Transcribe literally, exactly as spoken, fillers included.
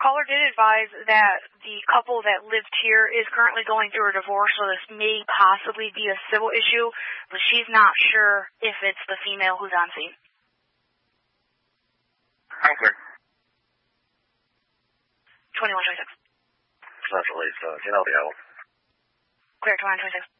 Caller did advise that the couple that lived here is currently going through a divorce, so this may possibly be a civil issue, but she's not sure if it's the female who's on scene. I'm clear. twenty-one twenty-six. Central East, uh, you know the hour. Clear, twenty-one twenty-six.